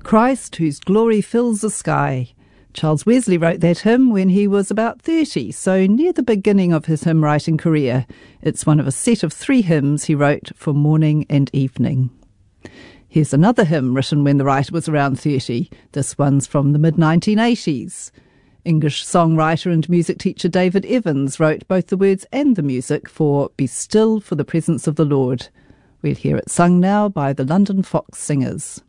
Christ, whose glory fills the sky. Charles Wesley wrote that hymn when he was about 30, so near the beginning of his hymn-writing career. It's one of a set of 3 hymns he wrote for morning and evening. Here's another hymn written when the writer was around 30. This one's from the mid-1980s. English songwriter and music teacher David Evans wrote both the words and the music for Be Still for the Presence of the Lord. We'll hear it sung now by the London Fox Singers.